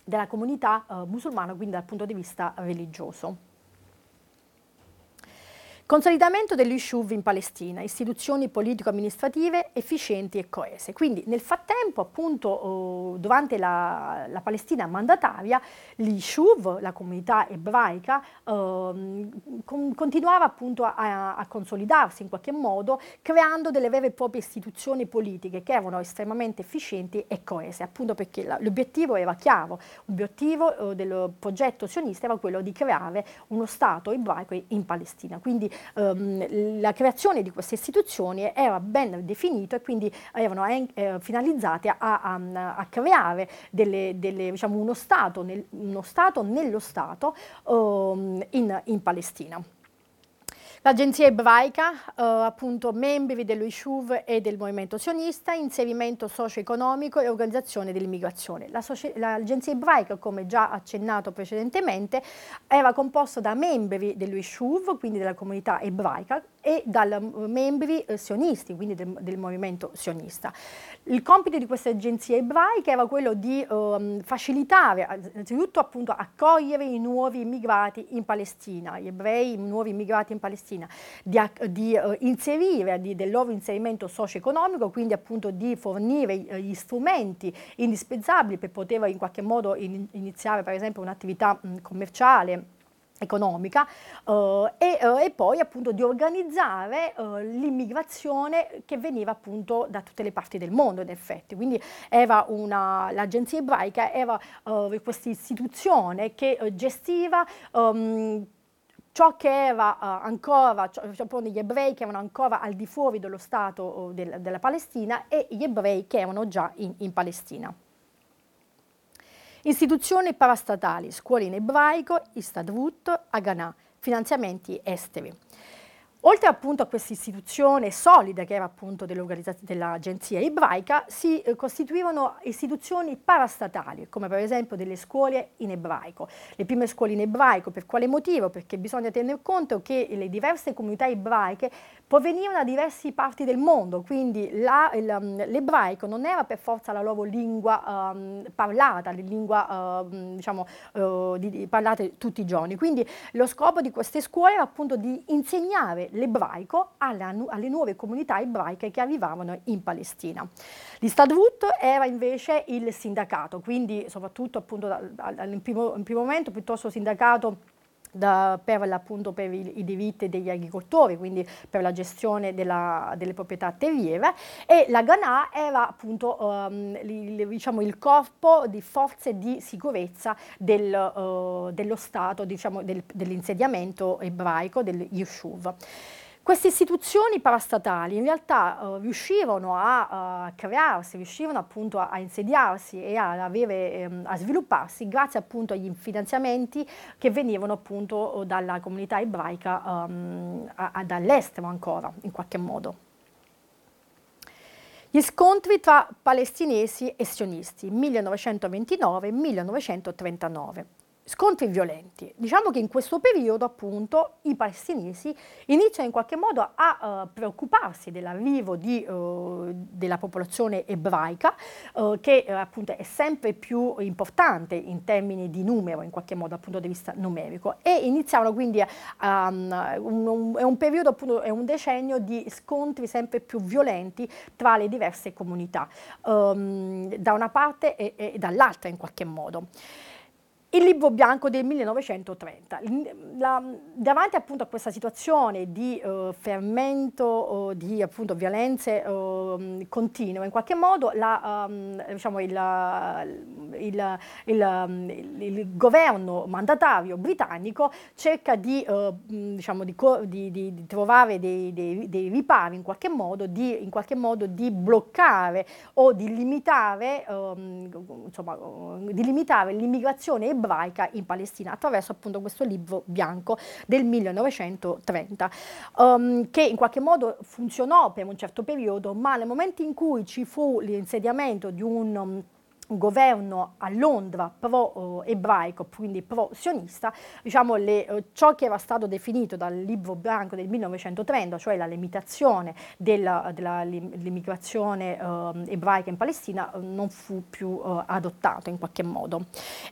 della comunità musulmana, quindi dal punto di vista religioso. Consolidamento dell'Yishuv in Palestina, istituzioni politico-amministrative efficienti e coese. Quindi nel frattempo, appunto, durante la Palestina mandataria, l'Yishuv, la comunità ebraica, continuava appunto a consolidarsi in qualche modo, creando delle vere e proprie istituzioni politiche che erano estremamente efficienti e coese, appunto perché l'obiettivo era chiaro. L'obiettivo del progetto sionista era quello di creare uno Stato ebraico in Palestina. Quindi la creazione di queste istituzioni era ben definita e quindi erano finalizzate a creare diciamo, uno Stato nello Stato in Palestina. L'agenzia ebraica, appunto membri dello Yishuv e del movimento sionista, inserimento socio-economico e organizzazione dell'immigrazione. L'agenzia ebraica, come già accennato precedentemente, era composta da membri dello Yishuv, quindi della comunità ebraica, e da membri sionisti, quindi del movimento sionista. Il compito di questa agenzia ebraica era quello di facilitare, innanzitutto appunto accogliere i nuovi immigrati in Palestina, gli ebrei, i nuovi immigrati in Palestina, di inserire, del loro inserimento socio-economico, quindi appunto di fornire gli strumenti indispensabili per poter in qualche modo iniziare per esempio un'attività commerciale, economica, e poi appunto di organizzare l'immigrazione che veniva appunto da tutte le parti del mondo in effetti. Quindi l'agenzia ebraica era questa istituzione che gestiva ciò che era ancora, gli ebrei che erano ancora al di fuori dello Stato della Palestina e gli ebrei che erano già in Palestina. Istituzioni parastatali, scuole in ebraico, Histadrut, Haganah, finanziamenti esteri. Oltre appunto a questa istituzione solida che era appunto dell'agenzia ebraica, si costituivano istituzioni parastatali, come per esempio delle scuole in ebraico. Le prime scuole in ebraico, per quale motivo? Perché bisogna tener conto che le diverse comunità ebraiche provenivano da diverse parti del mondo, quindi l'ebraico non era per forza la loro lingua parlata, la lingua diciamo, parlata tutti i giorni. Quindi lo scopo di queste scuole era appunto di insegnare l'ebraico alle nuove comunità ebraiche che arrivavano in Palestina. L'Histadrut era invece il sindacato, quindi soprattutto appunto in primo momento piuttosto sindacato per i diritti degli agricoltori, quindi per la gestione delle proprietà terriere, e la Haganah era appunto diciamo, il corpo di forze di sicurezza dello Stato, diciamo, dell'insediamento ebraico, del Yishuv. Queste istituzioni parastatali in realtà riuscirono a crearsi, riuscirono appunto a insediarsi e a svilupparsi grazie appunto agli finanziamenti che venivano appunto dalla comunità ebraica dall'estero ancora, in qualche modo. Gli scontri tra palestinesi e sionisti, 1929-1939. Scontri violenti. Diciamo che in questo periodo appunto i palestinesi iniziano in qualche modo a preoccuparsi dell'arrivo della popolazione ebraica che appunto è sempre più importante in termini di numero, in qualche modo dal punto di vista numerico, e iniziavano quindi è un periodo appunto, è un decennio di scontri sempre più violenti tra le diverse comunità da una parte e dall'altra in qualche modo. Il libro bianco del 1930. Davanti appunto a questa situazione di fermento, di appunto violenze continue, in qualche modo diciamo, il governo mandatario britannico cerca diciamo, di trovare dei ripari in qualche modo di bloccare o di limitare l'immigrazione ebraica in Palestina attraverso appunto questo libro bianco del 1930 che in qualche modo funzionò per un certo periodo, ma nel momento in cui ci fu l'insediamento di un governo a Londra pro-ebraico, quindi pro-sionista, diciamo ciò che era stato definito dal libro bianco del 1930, cioè la limitazione dell'immigrazione ebraica in Palestina, non fu più adottato in qualche modo.